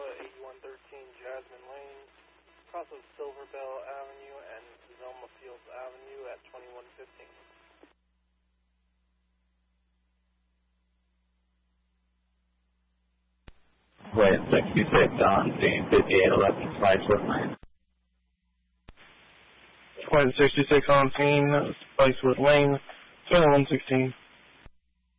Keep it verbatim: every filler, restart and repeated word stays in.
eighty-one thirteen Jasmine Lane, across of Silver Bell Avenue and Zelma Fields Avenue at twenty-one fifteen. Wait, sixty-six on scene, fifty-eight eleven, Spicewood Lane. Point sixty-six on scene, Spicewood Lane, twenty-one sixteen.